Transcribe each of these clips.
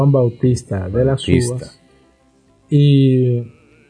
Juan Bautista de las Uvas, y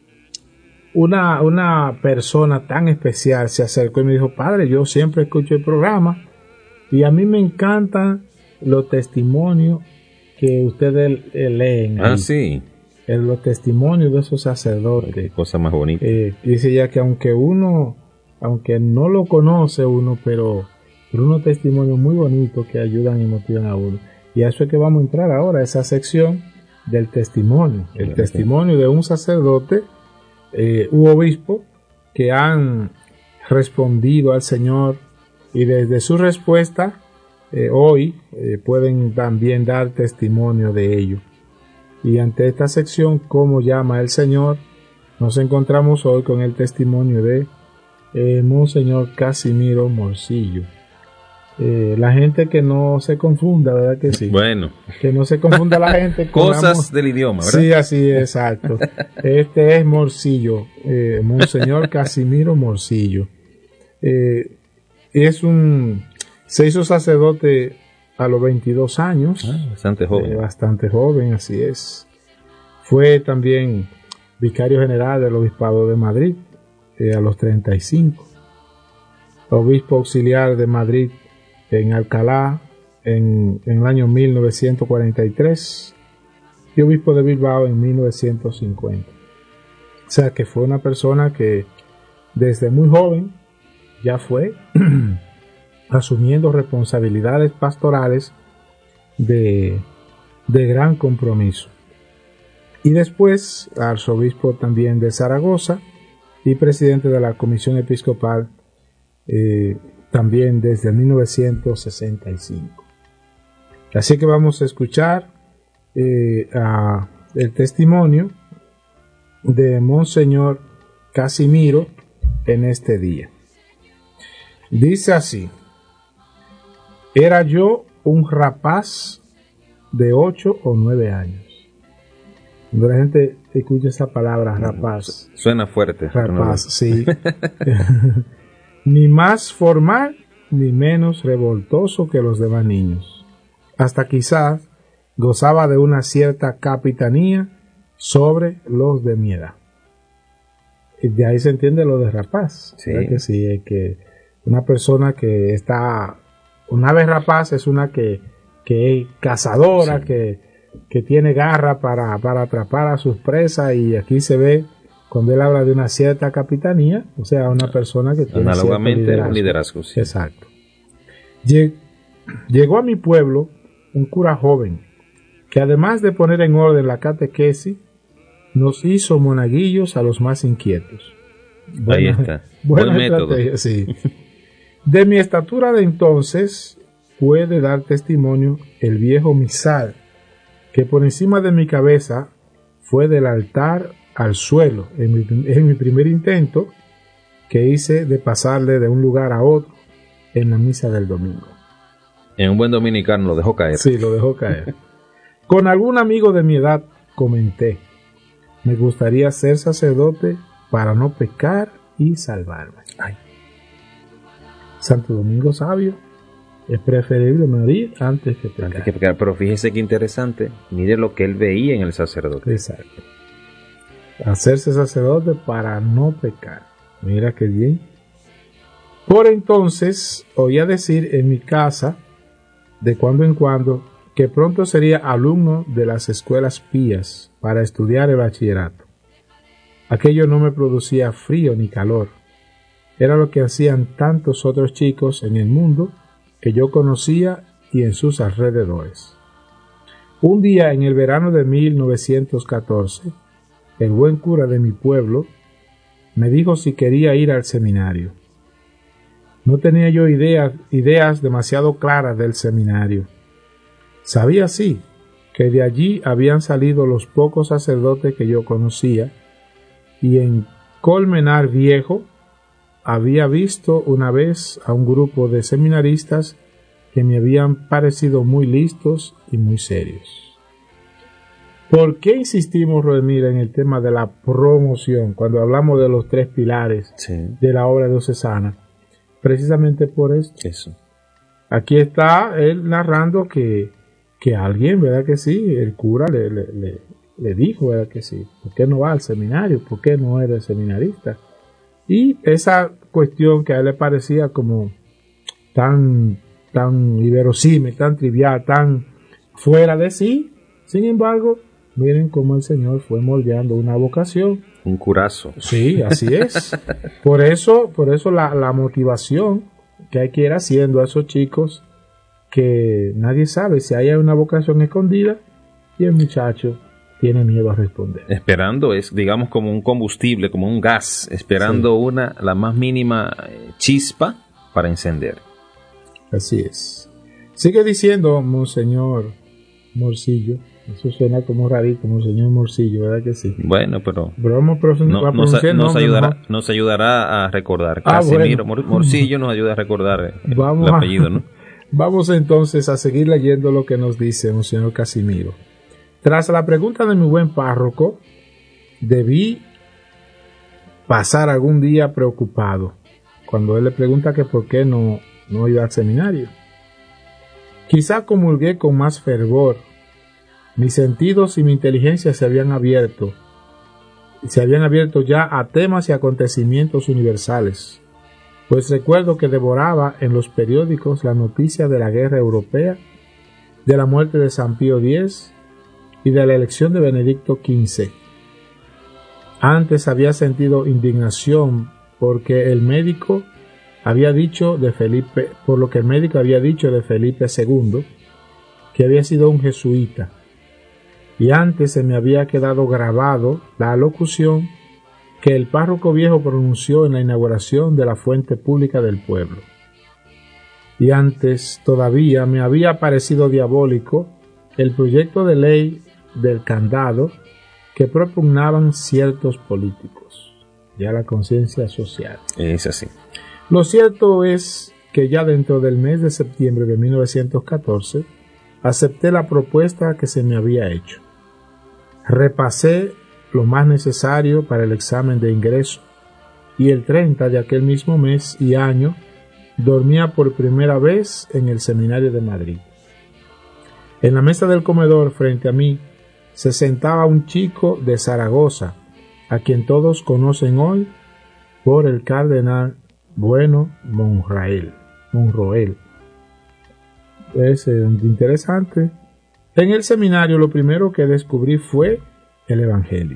una persona tan especial se acercó y me dijo: padre, yo siempre escucho el programa y a mí me encantan los testimonios que ustedes leen ahí. Sí. Los testimonios de esos sacerdotes. Qué cosa más bonita. Dice ya que aunque no lo conoce uno, pero unos testimonios muy bonitos que ayudan y motivan a uno. Y a eso es que vamos a entrar ahora, a esa sección del testimonio. El testimonio de un sacerdote u obispo que han respondido al Señor, y desde su respuesta hoy pueden también dar testimonio de ello. Y ante esta sección, ¿cómo llama el Señor?, nos encontramos hoy con el testimonio de Monseñor Casimiro Morcillo. La gente que no se confunda, ¿verdad que sí? Bueno. Que no se confunda la gente con cosas del idioma, ¿verdad? Sí, así es, exacto. Este es Morcillo, Monseñor Casimiro Morcillo. Se hizo sacerdote a los 22 años. Bastante joven. Bastante joven, así es. Fue también vicario general del Obispado de Madrid a los 35. Obispo auxiliar de Madrid en Alcalá en el año 1943 y obispo de Bilbao en 1950. O sea que fue una persona que desde muy joven ya fue asumiendo responsabilidades pastorales de gran compromiso. Y después arzobispo también de Zaragoza y presidente de la Comisión Episcopal también desde 1965. Así que vamos a escuchar el testimonio de Monseñor Casimiro en este día. Dice así: era yo un rapaz de 8 o 9 años. Cuando la gente escucha esa palabra, rapaz, suena fuerte. Rapaz, sí. Ni más formal ni menos revoltoso que los demás niños. Hasta quizás gozaba de una cierta capitanía sobre los de mi edad. Y de ahí se entiende lo de rapaz. Sí. Que sí, es que una persona que está, una vez rapaz, es una que es cazadora, sí, que tiene garra para atrapar a sus presas, y aquí se ve cuando él habla de una cierta capitanía, o sea, una persona que tiene análogamente un liderazgo. Sí. Exacto. Llegó a mi pueblo un cura joven que, además de poner en orden la catequesis, nos hizo monaguillos a los más inquietos. Ahí está. Buen método. Sí. De mi estatura de entonces puede dar testimonio el viejo misal que por encima de mi cabeza fue del altar al suelo en mi primer intento que hice de pasarle de un lugar a otro en la misa del domingo. En un buen dominicano lo dejó caer. Sí, lo dejó caer. Con algún amigo de mi edad comenté: me gustaría ser sacerdote para no pecar y salvarme. Ay. Santo Domingo sabio: es preferible morir antes que pecar. Pero fíjese qué interesante, mire lo que él veía en el sacerdote. Exacto. Hacerse sacerdote para no pecar. Mira qué bien. Por entonces oía decir en mi casa de cuando en cuando que pronto sería alumno de las escuelas pías para estudiar el bachillerato. Aquello no me producía frío ni calor. Era lo que hacían tantos otros chicos en el mundo que yo conocía y en sus alrededores. Un día en el verano de 1914, el buen cura de mi pueblo me dijo si quería ir al seminario. No tenía yo ideas demasiado claras del seminario. Sabía sí que de allí habían salido los pocos sacerdotes que yo conocía, y en Colmenar Viejo había visto una vez a un grupo de seminaristas que me habían parecido muy listos y muy serios. ¿Por qué insistimos, Roemira, en el tema de la promoción cuando hablamos de los 3 pilares de la obra diocesana? Precisamente por esto. Eso. Aquí está él narrando que que alguien, ¿verdad que sí? El cura le dijo, ¿verdad que sí? ¿Por qué no va al seminario? ¿Por qué no eres seminarista? Y esa cuestión que a él le parecía como tan inverosímil, tan trivial, tan fuera de sí, sin embargo, miren cómo el Señor fue moldeando una vocación. Un curazo. Sí, así es. Por eso la motivación que hay que ir haciendo a esos chicos, que nadie sabe si hay una vocación escondida y el muchacho tiene miedo a responder. Esperando es, digamos, como un combustible, como un gas, esperando la más mínima chispa para encender. Así es. Sigue diciendo Monseñor Morcillo. Eso suena como rarito, Monseñor Morcillo, ¿verdad que sí? Bueno, pero nos ayudará a recordar. Casimiro Morcillo nos ayuda a recordar el apellido, ¿no? Vamos entonces a seguir leyendo lo que nos dice Monseñor Casimiro. Tras la pregunta de mi buen párroco, debí pasar algún día preocupado cuando él le pregunta que por qué no iba al seminario. Quizá comulgué con más fervor. Mis sentidos y mi inteligencia se habían abierto ya a temas y acontecimientos universales, pues recuerdo que devoraba en los periódicos la noticia de la guerra europea, de la muerte de San Pío X y de la elección de Benedicto XV. Antes había sentido indignación por lo que el médico había dicho de Felipe II, que había sido un jesuita. Y antes se me había quedado grabado la alocución que el párroco viejo pronunció en la inauguración de la fuente pública del pueblo. Y antes todavía me había parecido diabólico el proyecto de ley del candado que propugnaban ciertos políticos. Ya la conciencia social. Es así. Lo cierto es que ya dentro del mes de septiembre de 1914 acepté la propuesta que se me había hecho. Repasé lo más necesario para el examen de ingreso y el 30 de aquel mismo mes y año dormía por primera vez en el seminario de Madrid. En la mesa del comedor frente a mí se sentaba un chico de Zaragoza, a quien todos conocen hoy por el cardenal Bueno Monroel. Es interesante. En el seminario lo primero que descubrí fue el Evangelio.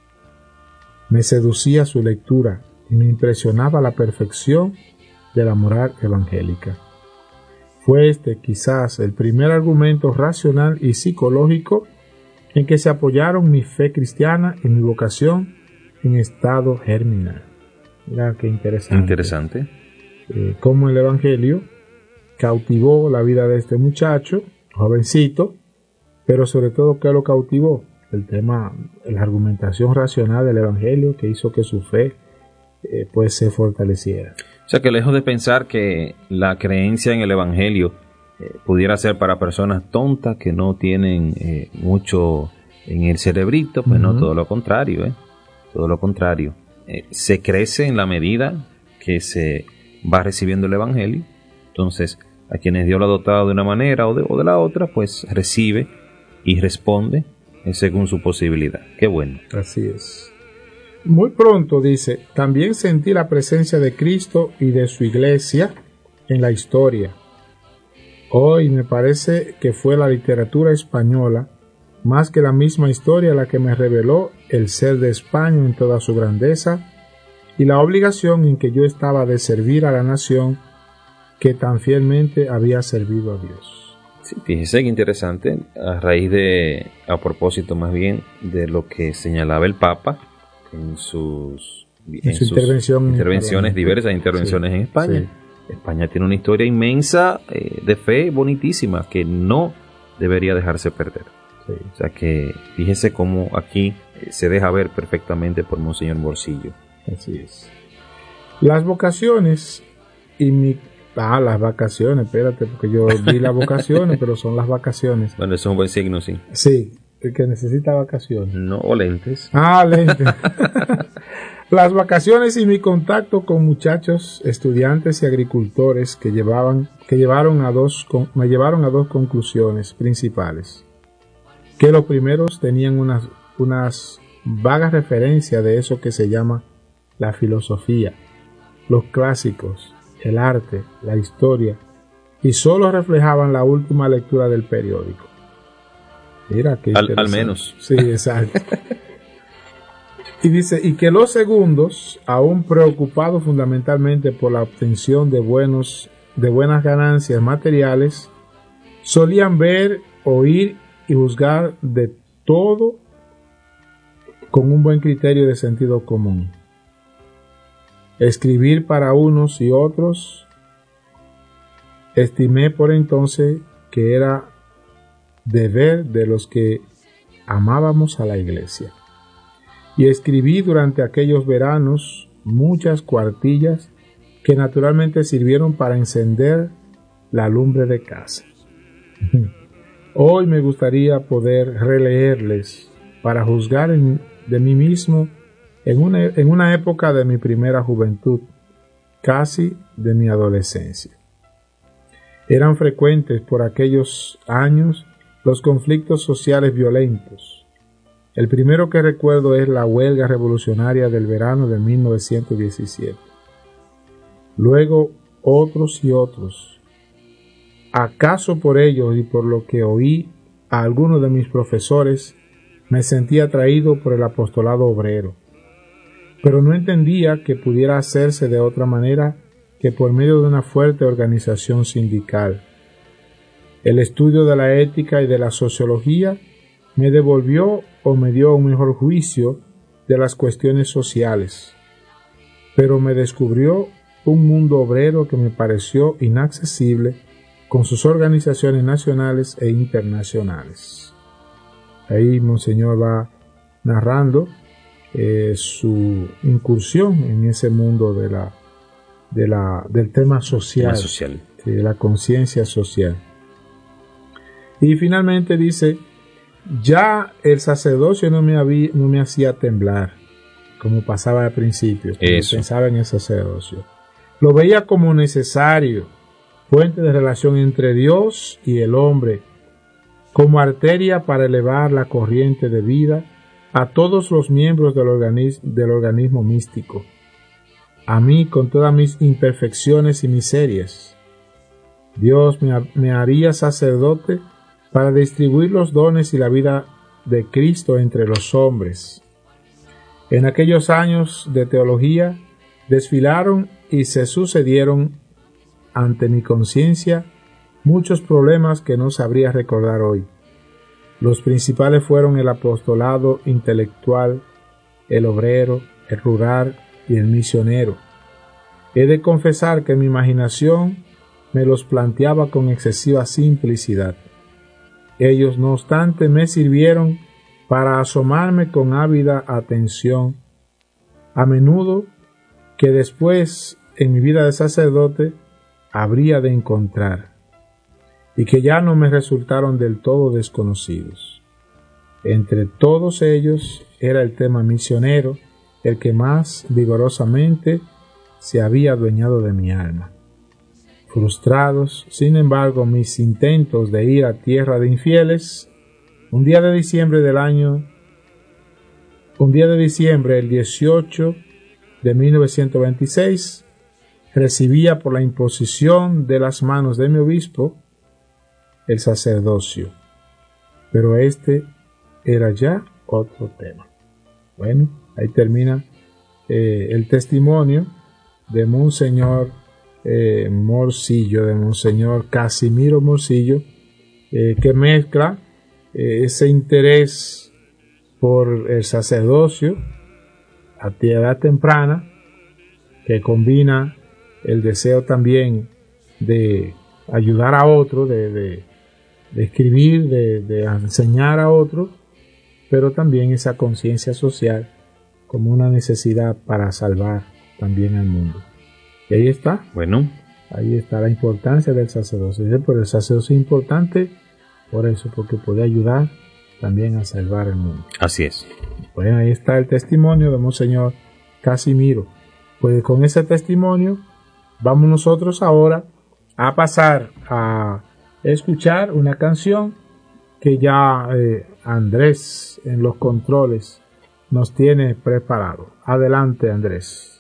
Me seducía su lectura y me impresionaba la perfección de la moral evangélica. Fue este quizás el primer argumento racional y psicológico en que se apoyaron mi fe cristiana y mi vocación en estado germinal. Mira qué interesante. Cómo el Evangelio cautivó la vida de este muchacho, jovencito, pero sobre todo, ¿qué lo cautivó? La argumentación racional del Evangelio que hizo que su fe pues se fortaleciera. O sea que lejos de pensar que la creencia en el Evangelio pudiera ser para personas tontas que no tienen mucho en el cerebrito, pues no, todo lo contrario, todo lo contrario. Se crece en la medida que se va recibiendo el Evangelio. Entonces, a quienes Dios lo ha dotado de una manera o de la otra, pues recibe y responde según su posibilidad. Qué bueno. Así es. Muy pronto, dice, también sentí la presencia de Cristo y de su iglesia en la historia. Hoy me parece que fue la literatura española, más que la misma historia, la que me reveló el ser de España en toda su grandeza y la obligación en que yo estaba de servir a la nación que tan fielmente había servido a Dios. Sí, fíjese que interesante, a propósito más bien de lo que señalaba el Papa en sus intervenciones, diversas intervenciones en España. Sí. España tiene una historia inmensa de fe bonitísima que no debería dejarse perder. Sí. O sea que fíjese cómo aquí se deja ver perfectamente por Monseñor Morcillo. Así es. Las vocaciones y las vacaciones, espérate, porque yo vi las vocaciones, pero son las vacaciones. Bueno, eso es un buen signo, sí. Sí, el que necesita vacaciones. No, o lentes. Lentes. Las vacaciones y mi contacto con muchachos, estudiantes y agricultores me llevaron a dos conclusiones principales. Que los primeros tenían unas vagas referencias de eso que se llama la filosofía, los clásicos, el arte, la historia, y solo reflejaban la última lectura del periódico. Mira qué interesante. Al menos. Sí, exacto. Y dice, y que los segundos, aún preocupados fundamentalmente por la obtención de buenas ganancias materiales, solían ver, oír y juzgar de todo con un buen criterio de sentido común. Escribir para unos y otros, estimé por entonces que era deber de los que amábamos a la iglesia. Y escribí durante aquellos veranos muchas cuartillas que naturalmente sirvieron para encender la lumbre de casa. Hoy me gustaría poder releerles para juzgar de mí mismo en una época de mi primera juventud, casi de mi adolescencia. Eran frecuentes por aquellos años los conflictos sociales violentos. El primero que recuerdo es la huelga revolucionaria del verano de 1917. Luego otros y otros. ¿Acaso por ellos y por lo que oí a algunos de mis profesores me sentí atraído por el apostolado obrero? Pero no entendía que pudiera hacerse de otra manera que por medio de una fuerte organización sindical. El estudio de la ética y de la sociología me devolvió o me dio un mejor juicio de las cuestiones sociales, pero me descubrió un mundo obrero que me pareció inaccesible con sus organizaciones nacionales e internacionales. Ahí Monseñor va narrando su incursión en ese mundo del tema social, de la conciencia social. Y finalmente dice, ya el sacerdocio no me hacía temblar, como pasaba al principio, cuando pensaba en el sacerdocio. Lo veía como necesario, fuente de relación entre Dios y el hombre, como arteria para elevar la corriente de vida a todos los miembros del organismo místico, a mí con todas mis imperfecciones y miserias. Dios me haría sacerdote para distribuir los dones y la vida de Cristo entre los hombres. En aquellos años de teología desfilaron y se sucedieron ante mi conciencia muchos problemas que no sabría recordar hoy. Los principales fueron el apostolado intelectual, el obrero, el rural y el misionero. He de confesar que mi imaginación me los planteaba con excesiva simplicidad. Ellos, no obstante, me sirvieron para asomarme con ávida atención, a menudo que después, en mi vida de sacerdote, habría de encontrar, y que ya no me resultaron del todo desconocidos. Entre todos ellos era el tema misionero el que más vigorosamente se había adueñado de mi alma. Frustrados, sin embargo, mis intentos de ir a tierra de infieles, un día de diciembre, el 18 de 1926, recibía por la imposición de las manos de mi obispo el sacerdocio. Pero este era ya otro tema. Bueno, ahí termina el testimonio de Monseñor Morcillo, de Monseñor Casimiro Morcillo, que mezcla ese interés por el sacerdocio a edad temprana, que combina el deseo también de ayudar a otro, de escribir, de enseñar a otro, pero también esa conciencia social como una necesidad para salvar también al mundo. Y ahí está. Bueno. Ahí está la importancia del sacerdocio. Pero el sacerdocio es importante por eso, porque puede ayudar también a salvar el mundo. Así es. Bueno, ahí está el testimonio de Monseñor Casimiro. Pues con ese testimonio vamos nosotros ahora a pasar a escuchar una canción que ya Andrés en los controles nos tiene preparado. Adelante, Andrés.